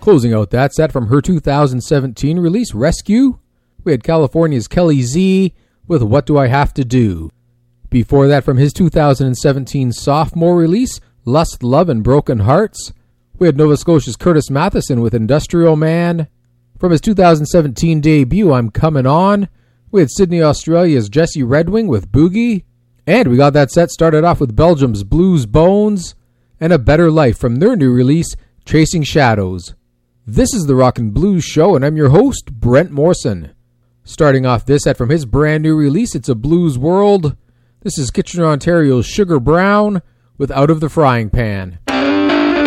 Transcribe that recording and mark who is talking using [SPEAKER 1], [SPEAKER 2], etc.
[SPEAKER 1] Closing out that set from her 2017 release, Rescue, we had California's Kelly Z with What Do I Have to Do. Before that, from his 2017 sophomore release, Lust, Love, and Broken Hearts, we had Nova Scotia's Curtis Matheson with Industrial Man. From his 2017 debut, I'm Coming On, we had Sydney, Australia's Jesse Redwing with Boogie. And we got that set started off with Belgium's Blues Bones and A Better Life from their new release, Chasing Shadows. This is the Rock and Blues Show, and I'm your host, Brent Morrison. Starting off this set from his brand new release, It's a Blues World. This is Kitchener, Ontario's Sugar Brown with Out of the Frying Pan.